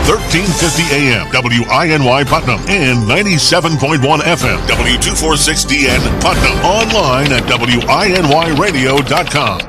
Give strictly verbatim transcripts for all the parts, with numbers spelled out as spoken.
thirteen fifty A M, W I N Y Putnam, and ninety-seven point one F M, W two forty-six D N Putnam. Online at W I N Y radio dot com.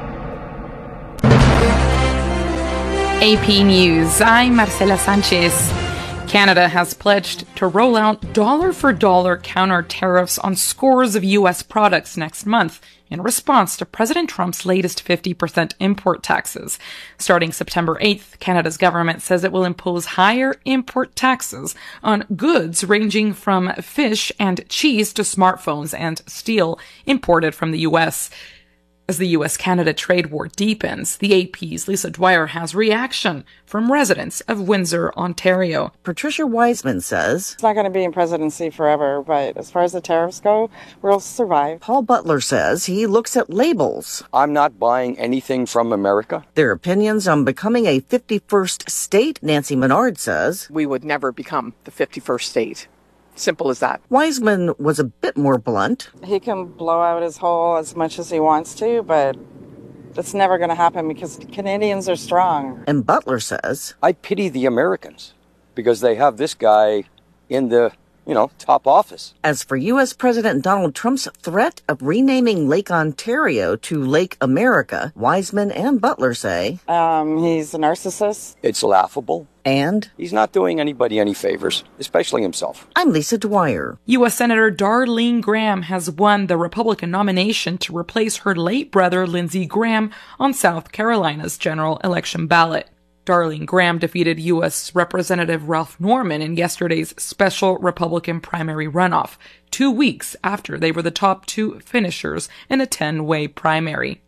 A P News, I'm Marcela Sanchez. Canada has pledged to roll out dollar-for-dollar counter tariffs on scores of U S products next month in response to President Trump's latest fifty percent import taxes. Starting September eighth, Canada's government says it will impose higher import taxes on goods ranging from fish and cheese to smartphones and steel imported from the U S. As the U S Canada trade war deepens, the A P's Lisa Dwyer has reaction from residents of Windsor, Ontario. Patricia Wiseman says, it's not going to be in presidency forever, but as far as the tariffs go, we'll survive. Paul Butler says he looks at labels. I'm not buying anything from America. Their opinions on becoming a fifty-first state, Nancy Menard says, we would never become the fifty-first state. Simple as that. Wiseman was a bit more blunt. He can blow out his hole as much as he wants to, but it's never going to happen because Canadians are strong. And Butler says, I pity the Americans because they have this guy in the, you know, top office. As for U S President Donald Trump's threat of renaming Lake Ontario to Lake America, Wiseman and Butler say, um, he's a narcissist. It's laughable. And he's not doing anybody any favors, especially himself. I'm Lisa Dwyer. U S Senator Darlene Graham has won the Republican nomination to replace her late brother Lindsey Graham on South Carolina's general election ballot. Darlene Graham defeated U S Representative Ralph Norman in yesterday's special Republican primary runoff, two weeks after they were the top two finishers in a ten-way primary.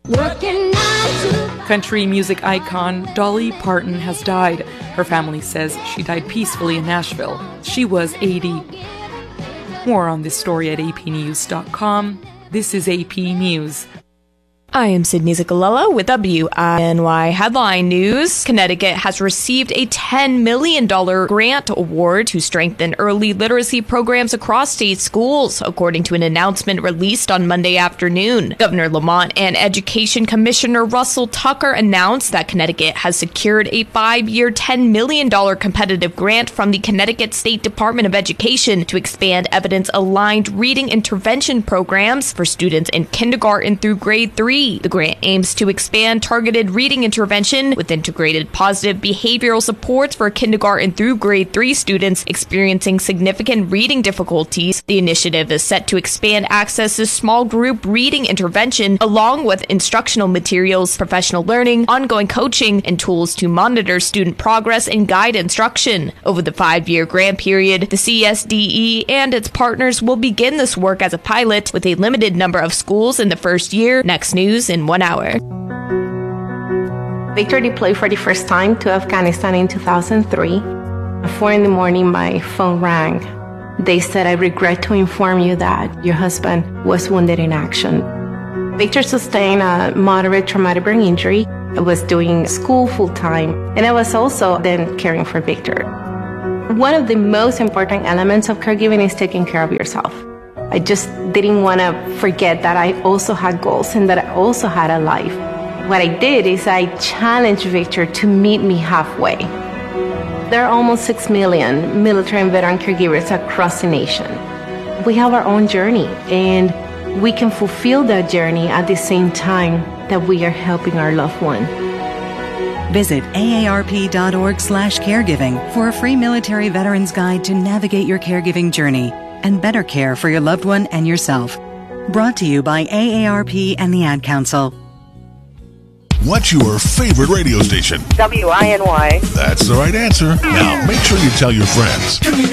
Country music icon Dolly Parton has died. Her family says she died peacefully in Nashville. She was eighty. More on this story at A P news dot com. This is A P News. I am Sydney Zicolella with W I N Y Headline News. Connecticut has received a ten million dollars grant award to strengthen early literacy programs across state schools, according to an announcement released on Monday afternoon. Governor Lamont and Education Commissioner Russell Tucker announced that Connecticut has secured a five-year, ten million dollars competitive grant from the Connecticut State Department of Education to expand evidence-aligned reading intervention programs for students in kindergarten through grade three. The grant aims to expand targeted reading intervention with integrated positive behavioral supports for kindergarten through grade three students experiencing significant reading difficulties. The initiative is set to expand access to small group reading intervention along with instructional materials, professional learning, ongoing coaching, and tools to monitor student progress and guide instruction. Over the five-year grant period, the C S D E and its partners will begin this work as a pilot with a limited number of schools in the first year. Next news in one hour. Victor deployed for the first time to Afghanistan in two thousand three. At four in the morning, my phone rang. They said, I regret to inform you that your husband was wounded in action. Victor sustained a moderate traumatic brain injury. I was doing school full-time, and I was also then caring for Victor. One of the most important elements of caregiving is taking care of yourself. I just didn't want to forget that I also had goals and that I also had a life. What I did is I challenged Victor to meet me halfway. There are almost six million military and veteran caregivers across the nation. We have our own journey, and we can fulfill that journey at the same time that we are helping our loved one. Visit A A R P dot org slash caregiving for a free military veterans guide to navigate your caregiving journey and better care for your loved one and yourself. Brought to you by A A R P and the Ad Council. What's your favorite radio station? W I N Y. That's the right answer. Now make sure you tell your friends.